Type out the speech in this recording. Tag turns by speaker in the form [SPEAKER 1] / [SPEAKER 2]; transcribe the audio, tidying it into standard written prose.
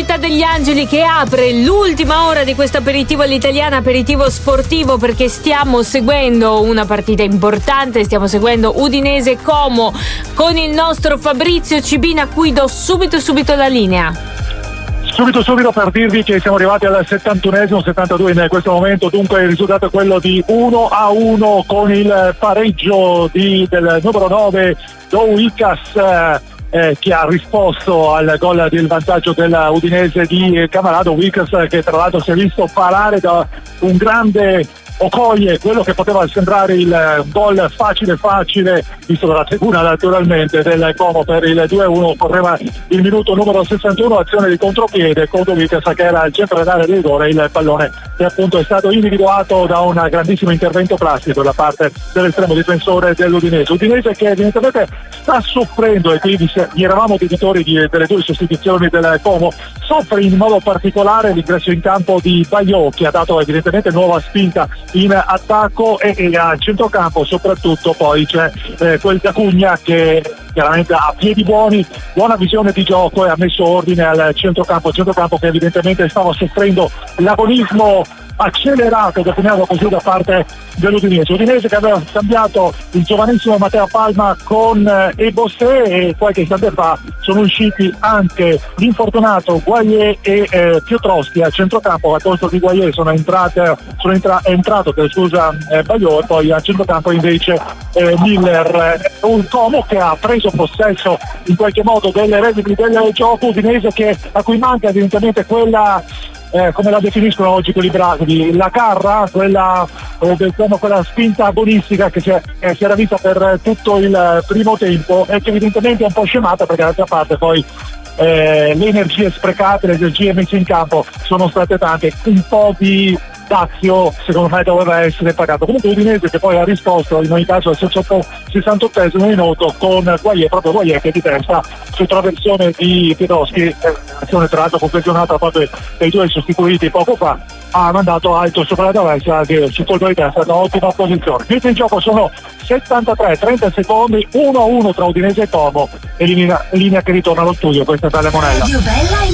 [SPEAKER 1] Città degli Angeli che apre l'ultima ora di questo aperitivo all'italiana, aperitivo sportivo, perché stiamo seguendo una partita importante, stiamo seguendo Udinese Como con il nostro Fabrizio Cibina, a cui do subito la linea.
[SPEAKER 2] Subito per dirvi che siamo arrivati al 71esimo, 72 in questo momento, dunque il risultato è quello di 1-1 con il pareggio del numero 9 Douikas, che ha risposto al gol del vantaggio dell'Udinese di Camarado. Wickers che tra l'altro si è visto parare da un grande Okoye, quello che poteva sembrare il gol facile, visto dalla tribuna naturalmente, del Como per il 2-1. Correva il minuto numero 61, azione di contropiede con Wickers che era al centro dell'area di rigore, il pallone che appunto è stato individuato da un grandissimo intervento plastico da parte dell'estremo difensore dell'Udinese. Udinese che evidentemente sta soffrendo, e quindi gli eravamo debitori delle due sostituzioni del Como. Soffre in modo particolare l'ingresso in campo di Baio, che ha dato evidentemente nuova spinta in attacco, e a centrocampo soprattutto poi c'è quel D'Acugna che chiaramente ha piedi buoni, buona visione di gioco, e ha messo ordine al centrocampo che evidentemente stava soffrendo l'agonismo accelerato, definiamo così, da parte dell'Udinese. Udinese che aveva scambiato il giovanissimo Matteo Palma con Ebosé, e qualche istante fa sono usciti anche l'infortunato Guagliè e Piotrowski a centrocampo. Al posto di Guagliè è entrato Bagliò, e poi a centrocampo invece Miller. Un Como che ha preso possesso in qualche modo delle redini del gioco. Udinese a cui manca evidentemente quella come la definiscono oggi quelli bravi, la carra, quella spinta agonistica che si era vista per tutto il primo tempo, e che evidentemente è un po' scemata, perché d'altra parte poi le energie sprecate, le energie messe in campo sono state tante. Un po' di dazio secondo me doveva essere pagato. Comunque Udinese che poi ha risposto in ogni caso al 68esimo minuto con Guagliè che di testa su traversione di Piotrowski, azione tra l'altro confezionata proprio dai due sostituiti poco fa, ha mandato alto sopra la traversa, che su colpo di testa da ottima posizione. Finito in gioco sono 73-30 secondi, 1-1 tra Udinese e Como, e linea che ritorna allo studio. Questa è Bella Monella.